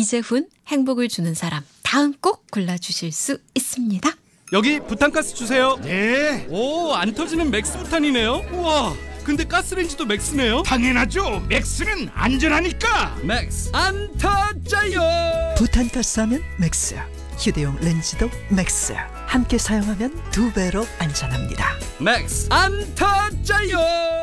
이재훈 행복을 주는 사람 다음 곡 골라주실 수 있습니다. 여기 부탄가스 주세요. 네, 오, 안 터지는 맥스 부탄이네요. 우와, 근데 가스레인지도 맥스네요. 당연하죠. 맥스는 안전하니까. 맥스 안 터져요. 부탄가스 하면 맥스, 휴대용 렌즈도 맥스. 함께 사용하면 2배로 안전합니다. 맥스 안 터져요.